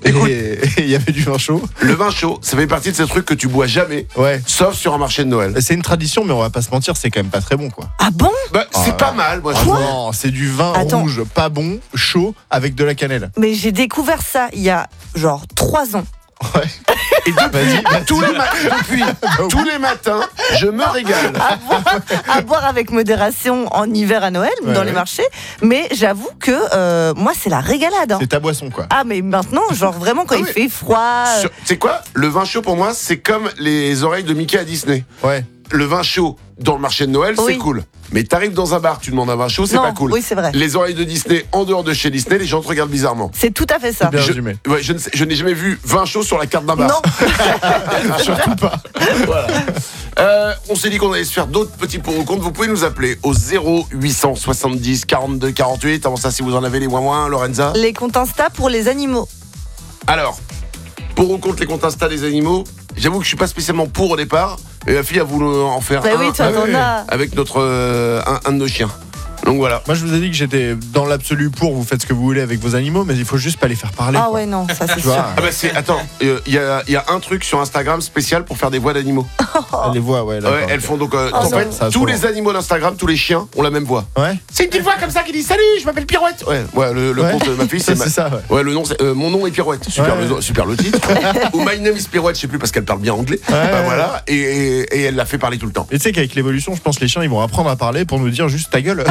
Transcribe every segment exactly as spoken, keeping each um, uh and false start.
Écoute, Et il y avait du vin chaud. le vin chaud, ça fait partie de ces trucs que tu bois jamais, Ouais. sauf sur un marché de Noël. C'est une tradition, mais on va pas se mentir, c'est quand même pas très bon, quoi. Ah bon? Bah, c'est Ah, pas mal, moi je Ah trouve. non, c'est du vin Attends. rouge, pas bon, chaud, avec de la cannelle. Mais j'ai découvert ça il y a genre trois ans. Ouais. Et depuis, Vas-y, vas-y. tous les, ma- depuis tous les matins, je me régale. À boire, à boire avec modération en hiver à Noël, Ouais, dans ouais. les marchés. Mais j'avoue que euh, moi, c'est la régalade. hein. C'est ta boisson, quoi. Ah, mais maintenant, genre vraiment, quand Ah il oui. fait froid. euh, Sur- Tu sais quoi? Le vin chaud pour moi, c'est comme les oreilles de Mickey à Disney. Ouais. Le vin chaud dans le marché de Noël, Oui. c'est cool. Mais t'arrives dans un bar, tu demandes un vin chaud, c'est non, pas cool. Oui, c'est vrai. Les oreilles de Disney en dehors de chez Disney, les gens te regardent bizarrement. C'est tout à fait ça. Bien Je, résumé. ouais, je, ne sais- je n'ai jamais vu vin chaud sur la carte d'un bar. Non, Surtout pas. Voilà. Euh, on s'est dit qu'on allait se faire d'autres petits pour ou contre. Vous pouvez nous appeler au zéro huit cent soixante-dix quarante-deux quarante-huit. Avant ça, si vous en avez les moins moins, Lorenza. les comptes Insta pour les animaux. Alors, pour ou contre les comptes Insta des animaux, j'avoue que je suis pas spécialement pour au départ. Mais ma fille a voulu en faire Bah un oui, toi, ah t'en oui. as. avec notre un, un de nos chiens. Donc voilà. Moi, je vous ai dit que j'étais dans l'absolu pour, vous faites ce que vous voulez avec vos animaux, mais il faut juste pas les faire parler. Ah quoi. ouais, non, ça c'est Tu sûr. vois, Ah bah c'est attends, il euh, y, a, y a un truc sur Instagram spécial pour faire des voix d'animaux. elle les voit, ouais. d'accord, Ouais, elles ok. font donc euh, Oh en non. fait Ça, tous c'est les bon. animaux d'Instagram, tous les chiens ont la même voix. Ouais, C'est une petite voix comme ça qui dit salut, je m'appelle Pirouette. Ouais, ouais, le, le Ouais. compte de ma fille ça, c'est ma- c'est ça, ouais. Ouais, le nom, c'est, euh, mon nom est Pirouette. Super, Ouais. le, super le titre. Ou My name is Pirouette, je sais plus parce qu'elle parle bien anglais. Ouais, Bah, ouais. voilà, et, et, et elle l'a fait parler tout le temps. Et tu sais qu'avec l'évolution, je pense que les chiens, ils vont apprendre à parler pour nous dire juste ta gueule.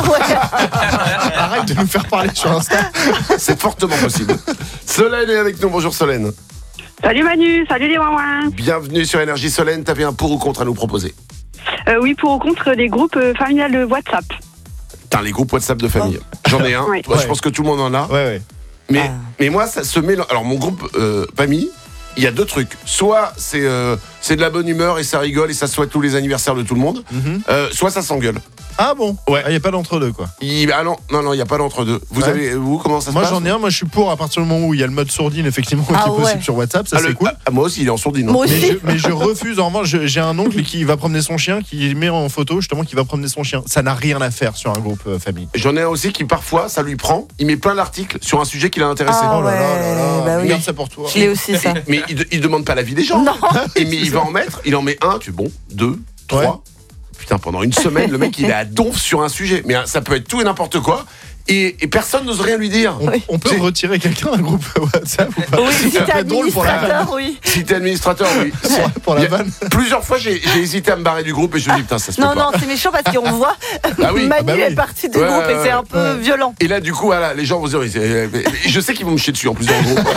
Arrête de nous faire parler sur Insta. C'est fortement possible. Solène est avec nous. Bonjour Solène. Salut Manu, salut les ouin Bienvenue sur Énergie. Solène, t'avais un pour ou contre à nous proposer. euh, Oui, pour ou contre des groupes euh, familiales de WhatsApp. Putain, les groupes WhatsApp de famille. J'en ai un. Oui. Moi, Je Ouais. pense que tout le monde en a. Ouais, ouais. Mais, Ah. mais moi, ça se mélange. Alors, mon groupe euh, famille, il y a deux trucs. Soit c'est euh, c'est de la bonne humeur et ça rigole et ça souhaite tous les anniversaires de tout le monde. Mhm. Euh, soit ça s'engueule. Ah bon. Ouais. Il n'y a pas d'entre-deux, quoi. Il- ah non, non, non, il n'y a pas d'entre-deux. Vous Ouais. avez, vous, comment ça se Moi, passe? j'en ai un. Moi, je suis pour à partir du moment où il y a le mode sourdine, effectivement, Ah qui est possible ouais. sur WhatsApp. Ça, Ah, c'est le- cool. ah, moi aussi, il est en sourdine. Moi Mais aussi. je, mais je refuse. En revanche, je- j'ai un oncle qui va promener son chien, qui met en photo justement qui va promener son chien. Ça n'a rien à faire sur un groupe euh, famille. J'en ai un aussi qui, parfois, ça lui prend. Il met plein d'articles sur un sujet qui l'a intéressé. Ah oh là là là ouais, là. bah oui. Regarde ça pour toi. Je l'ai aussi, ça. Mais il, de- il demande pas l'avis des gens. Non. Et mais il va en mettre, il en met un, tu bon, deux, trois. Ouais. Putain, pendant une semaine, le mec il est à donf sur un sujet. Mais hein, ça peut être tout et n'importe quoi. Et, et personne n'ose rien lui dire. On, on peut C'est- retirer quelqu'un d'un groupe WhatsApp ou pas Oui, si Ça t'es peut être drôle pour la vanne. administrateur, oui. Si t'es administrateur, oui. Pour la Il y a- vanne. Plusieurs fois, j'ai j'ai hésité à me barrer du groupe et je me dis, putain, ça se fait Non, pas. non, c'est méchant parce qu'on voit Ah oui, Manu ah bah oui. est parti du Ouais, groupe et ouais, c'est un peu ouais. violent. Et là, du coup, voilà, les gens vont se dire, oui, c'est- et je sais qu'ils vont me chier dessus en plus dans le groupe.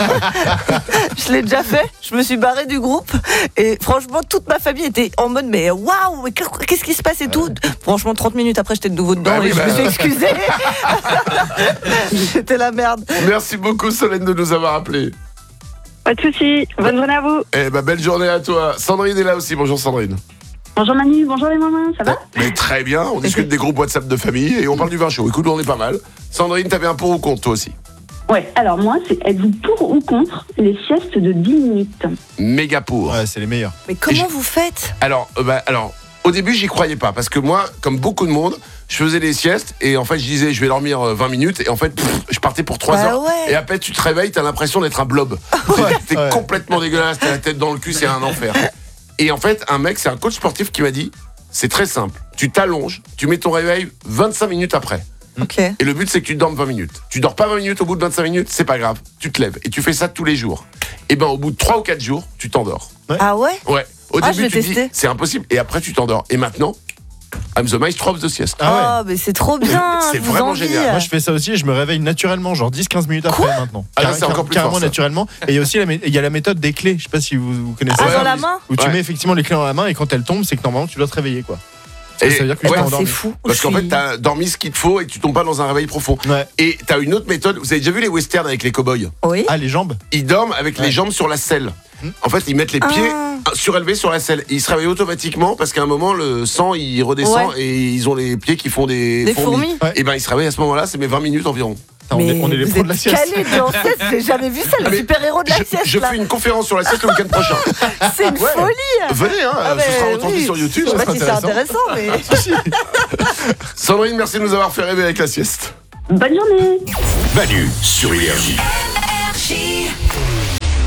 Je l'ai déjà fait, je me suis barrée du groupe et franchement toute ma famille était en mode mais waouh, mais qu'est-ce qui se passe et tout. Franchement trente minutes après j'étais de nouveau dedans Bah oui, et je bah. me suis excusée. C'était la merde. Merci beaucoup, Solène, de nous avoir appelés. Pas de soucis, bonne journée à vous. Eh ben, belle journée à toi. Sandrine est là aussi. Bonjour, Sandrine. Bonjour Manu, bonjour les mamans, ça va? Mais très bien, on discute des groupes WhatsApp de famille et on parle du vin chaud. Écoute, on est pas mal. Sandrine, t'avais un pour ou contre, toi aussi? Ouais, alors moi, c'est êtes-vous pour ou contre les siestes de dix minutes? Méga pour. Ouais, c'est les meilleurs. Mais comment Et je- vous faites? Alors, euh, bah, alors, au début, j'y croyais pas parce que moi, comme beaucoup de monde, je faisais des siestes et en fait, je disais, je vais dormir euh, vingt minutes et en fait, pff, je partais pour trois Bah heures. ouais. Et après, tu te réveilles, t'as l'impression d'être un blob. T'es, t'es ouais. complètement dégueulasse, t'as la tête dans le cul, c'est un enfer. Et en fait, un mec, c'est un coach sportif qui m'a dit, c'est très simple. Tu t'allonges, tu mets ton réveil vingt-cinq minutes après. Ok. Et le but, c'est que tu dormes vingt minutes. Tu dors pas vingt minutes au bout de vingt-cinq minutes, c'est pas grave. Tu te lèves et tu fais ça tous les jours. Et ben, au bout de trois ou quatre jours, tu t'endors. Ah ouais? Ouais. Au Ah, je début, vais tu te dis, tester. c'est impossible. Et après, tu t'endors. Et maintenant, I'm the maestro of the sieste. Ah Oh, mais c'est trop bien. C'est je vous vraiment envie. génial. Moi, je fais ça aussi et je me réveille naturellement, genre dix quinze minutes après maintenant. Ah, là, Car- c'est car- encore plus Carrément fort, ça. naturellement. Et il y a aussi la, mé- il y a la méthode des clés. Je sais pas si vous, vous connaissez Ah, Ouais, dans ça. la oui. main? Où tu Ouais. mets effectivement les clés dans la main et quand elles tombent, c'est que normalement tu dois te réveiller, quoi. Et- ça veut dire que ouais, je t'ai Ah, endormi. c'est fou. Parce qu'en Je fait, suis- t'as dormi ce qu'il te faut et tu tombes pas dans un réveil profond. Ouais. Et t'as une autre méthode. Vous avez déjà vu les westerns avec les cow-boys? Oui. Ah, les jambes. Ils dorment avec Ouais. les jambes sur la selle. Hmm. En fait, ils mettent les pieds Ah. surélevés sur la selle. Et ils se réveillent automatiquement parce qu'à un moment, le sang, il redescend Ouais. et ils ont les pieds qui font des, Des fourmis. Ouais. Et ben, ils se réveillent à ce moment-là, c'est mes vingt minutes environ. Putain, on, est, on est les vous pros de la êtes sieste. calés dans la sieste, j'ai jamais vu ça, le Mais super-héros de la Je, sieste. je là. fais une conférence sur la sieste le week-end prochain. C'est une Ouais. folie. Venez, hein, Ah, ce mais sera entendu oui. sur YouTube. Je sais ça pas sera si c'est intéressant, mais. Sandrine, merci de nous avoir fait rêver avec la sieste. Bonne journée. Manu sur Énergie.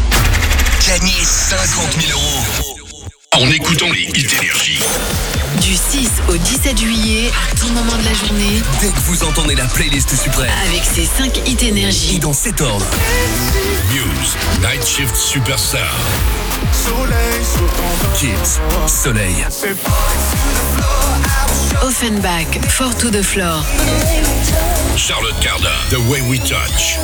gagner cinquante mille euros en écoutant les hits Énergie. Du six au dix-sept juillet, à tout moment de la journée, Dès que vous entendez la playlist suprême. avec ses cinq hits Énergie. Et dans cet ordre. Muse, Night Shift Superstar. Kids, Soleil. Offenbach, Four to the Floor. Charlotte Cardin, The Way We Touch.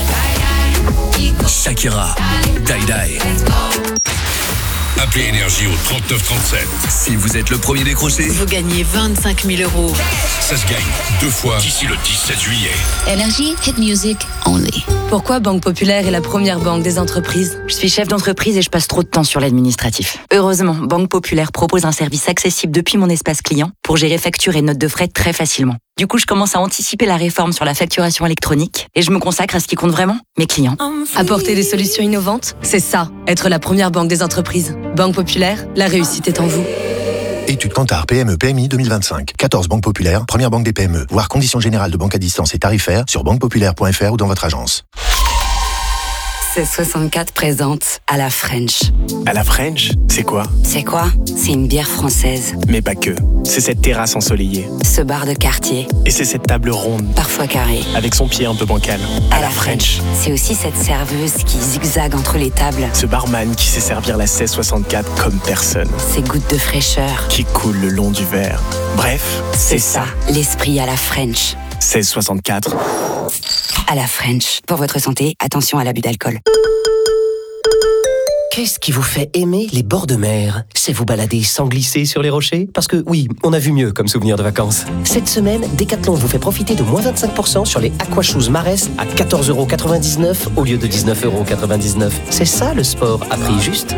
Shakira, Die Die. Appelez Énergie au trente-neuf trente-sept. Si vous êtes le premier décroché, Vous gagnez vingt-cinq mille euros. ça se gagne deux fois d'ici le dix-sept juillet. Energy Hit Music Only. Pourquoi Banque Populaire est la première banque des entreprises ? Je suis chef d'entreprise et je passe trop de temps sur l'administratif. Heureusement, Banque Populaire propose un service accessible depuis mon espace client pour gérer factures et notes de frais très facilement. Du coup, je commence à anticiper la réforme sur la facturation électronique et je me consacre à ce qui compte vraiment, mes clients. Apporter des solutions innovantes, c'est ça, être la première banque des entreprises. Banque Populaire, la réussite est en vous. Étude Kantar P M E P M I deux mille vingt-cinq. quatorze banques populaires, première banque des P M E. Voir conditions générales de banque à distance et tarifaires sur banque populaire point f r ou dans votre agence. seize soixante-quatre présente à la French. À la French, c'est quoi? C'est quoi? C'est une bière française. Mais pas que. C'est cette terrasse ensoleillée. Ce bar de quartier. Et c'est cette table ronde. Parfois carrée. Avec son pied un peu bancal. À la French. C'est aussi cette serveuse qui zigzague entre les tables. Ce barman qui sait servir la seize soixante-quatre comme personne. Ces gouttes de fraîcheur. Qui coulent le long du verre. Bref, c'est, c'est ça. L'esprit à la French. seize soixante-quatre. À la French. Pour votre santé, attention à l'abus d'alcool. Qu'est-ce qui vous fait aimer les bords de mer? C'est vous balader sans glisser sur les rochers? Parce que oui, on a vu mieux comme souvenir de vacances. Cette semaine, Decathlon vous fait profiter de moins vingt-cinq pour cent sur les Aquashoes Marès à quatorze euros quatre-vingt-dix-neuf au lieu de dix-neuf euros quatre-vingt-dix-neuf. C'est ça le sport à prix juste.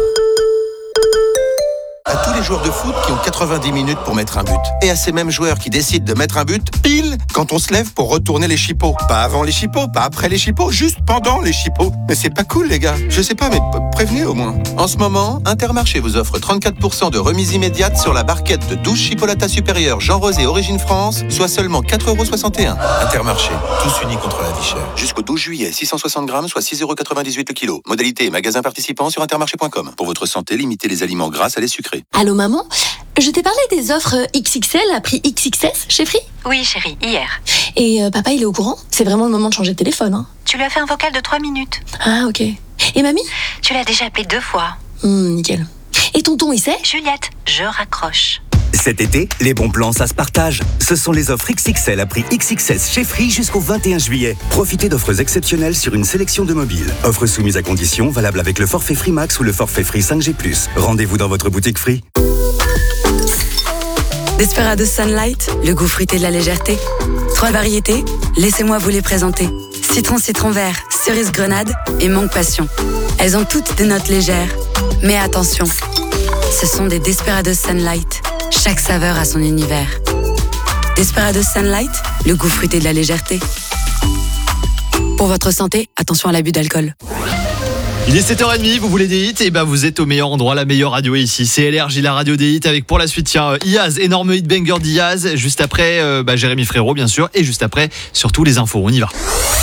À tous les joueurs de foot qui ont quatre-vingt-dix minutes pour mettre un but. Et à ces mêmêmes joueurs qui décident de mettre un but pile quand on se lève pour retourner les chipots. Pas avant les chipots, pas après les chipots, juste pendant les chipots. Mais c'est pas cool les gars. Je sais pas, mais prévenez au moins. En ce moment, Intermarché vous offre trente-quatre pour cent de remise immédiate sur la barquette de douze chipolatas supérieures Jean Rosé Origine France, soit seulement quatre euros soixante et un. Intermarché, tous unis contre la vie chère. Jusqu'au douze juillet, six cent soixante grammes, soit six euros quatre-vingt-dix-huit le kilo. Modalité et magasin participant sur intermarché point com. Pour votre santé, limitez les aliments gras à les sucrés. Allô maman, je t'ai parlé des offres X X L à prix X X S chez Free? Oui chérie, hier. Et euh, papa il est au courant? C'est vraiment le moment de changer de téléphone. Hein. Tu lui as fait un vocal de trois minutes. Ah ok. Et mamie? Tu l'as déjà appelé deux fois. Hum, nickel. Et tonton il sait? Juliette, je raccroche. Cet été, les bons plans, ça se partage. Ce sont les offres X X L à prix X X S chez Free jusqu'au vingt et un juillet. Profitez d'offres exceptionnelles sur une sélection de mobiles. Offres soumises à conditions, valables avec le forfait Free Max ou le forfait Free cinq G plus. Rendez-vous dans votre boutique Free. Desperados Sunlight, le goût fruité de la légèreté. Trois variétés, laissez-moi vous les présenter. Citron citron vert, cerise grenade et mangue passion. Elles ont toutes des notes légères. Mais attention, ce sont des Desperados Sunlight. Chaque saveur a son univers. Desperados Sunlight, le goût fruité de la légèreté. Pour votre santé, attention à l'abus d'alcool. Il est sept heures trente, vous voulez des hits? Et ben vous êtes au meilleur endroit, la meilleure radio ici. C'est L R J, la radio des hits, avec pour la suite, tiens, Iaz, énorme hit banger d'Iaz. Juste après, euh, bah, Jérémy Frérot, bien sûr. Et juste après, surtout les infos. On y va.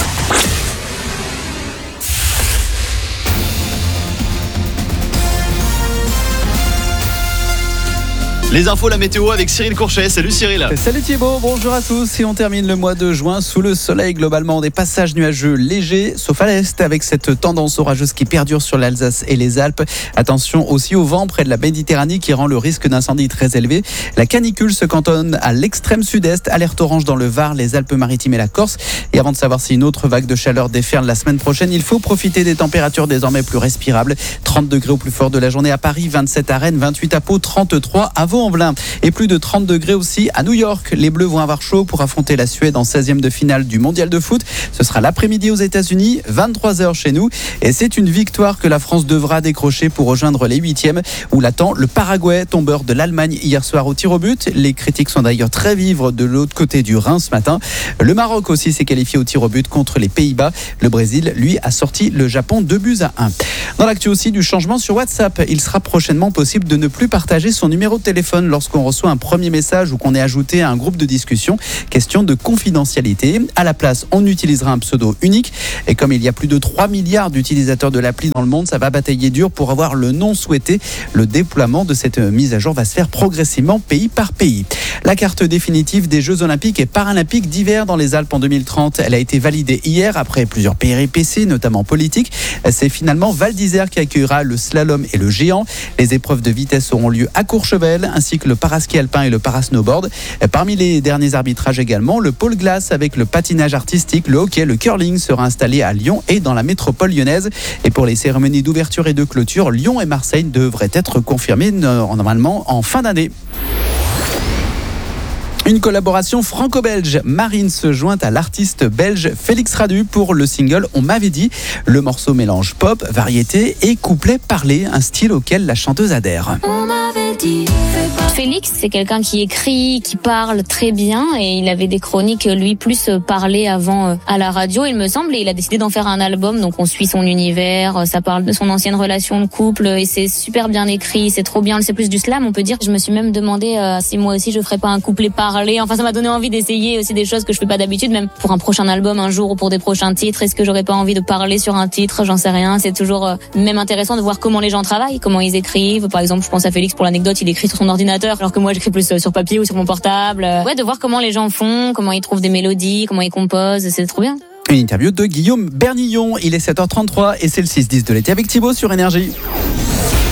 Les infos, la météo avec Cyril Courchet. Salut Cyril. Salut Thibaut, bonjour à tous. Et on termine le mois de juin sous le soleil. Globalement, des passages nuageux légers, sauf à l'est, avec cette tendance orageuse qui perdure sur l'Alsace et les Alpes. Attention aussi au vent près de la Méditerranée qui rend le risque d'incendie très élevé. La canicule se cantonne à l'extrême sud-est. Alerte orange dans le Var, les Alpes-Maritimes et la Corse. Et avant de savoir si une autre vague de chaleur déferle la semaine prochaine, il faut profiter des températures désormais plus respirables. trente degrés au plus fort de la journée à Paris, vingt-sept à Rennes, vingt-huit à Pau, trente-trois à Vaux-en-Velin. Et plus de trente degrés aussi à New York. Les Bleus vont avoir chaud pour affronter la Suède en seizième de finale du mondial de foot. Ce sera l'après-midi aux États-Unis, vingt-trois heures chez nous. Et c'est une victoire que la France devra décrocher pour rejoindre les huitièmes où l'attend le Paraguay, tombeur de l'Allemagne hier soir au tir au but. Les critiques sont d'ailleurs très vives de l'autre côté du Rhin ce matin. Le Maroc aussi s'est qualifié au tir au but contre les Pays-Bas. Le Brésil, lui, a sorti le Japon deux buts à un. Dans l'actu aussi du changement sur WhatsApp, il sera prochainement possible de ne plus partager son numéro de téléphone téléphone lorsqu'on reçoit un premier message ou qu'on est ajouté à un groupe de discussion. Question de confidentialité. À la place, on utilisera un pseudo unique. Et comme il y a plus de trois milliards d'utilisateurs de l'appli dans le monde, ça va batailler dur pour avoir le nom souhaité. Le déploiement de cette mise à jour va se faire progressivement pays par pays. La carte définitive des Jeux Olympiques et Paralympiques d'hiver dans les Alpes en deux mille trente, elle a été validée hier après plusieurs péripéties, notamment politiques. C'est finalement Val d'Isère qui accueillera le slalom et le géant. Les épreuves de vitesse auront lieu à Courchevel, ainsi que le paraski alpin et le parasnowboard. Parmi les derniers arbitrages également, le pôle glace avec le patinage artistique, le hockey, le curling sera installé à Lyon et dans la métropole lyonnaise. Et pour les cérémonies d'ouverture et de clôture, Lyon et Marseille devraient être confirmées normalement en fin d'année. Une collaboration franco-belge. Marine se joint à l'artiste belge Félix Radu pour le single On m'avait dit. Le morceau mélange pop, variété et couplet parlé, un style auquel la chanteuse adhère. On m'avait dit, Félix, c'est quelqu'un qui écrit, qui parle très bien et il avait des chroniques, lui, plus parlé avant à la radio, il me semble, et il a décidé d'en faire un album, donc on suit son univers, ça parle de son ancienne relation de couple et c'est super bien écrit, c'est trop bien, c'est plus du slam, on peut dire. Je me suis même demandé euh, si moi aussi je ferais pas un couplet parlé, enfin ça m'a donné envie d'essayer aussi des choses que je fais pas d'habitude, même pour un prochain album un jour ou pour des prochains titres. Est-ce que j'aurais pas envie de parler sur un titre? J'en sais rien, c'est toujours euh, même intéressant de voir comment les gens travaillent, comment ils écrivent. Par exemple, je pense à Félix pour l'anecdote, il écrit sur son ordinateur alors que moi j'écris plus sur papier ou sur mon portable. Ouais, de voir comment les gens font, comment ils trouvent des mélodies, comment ils composent, c'est trop bien. Une interview de Guillaume Bernillon, il est sept heures trente-trois et c'est le six dix de l'été avec Thibaut sur Énergie.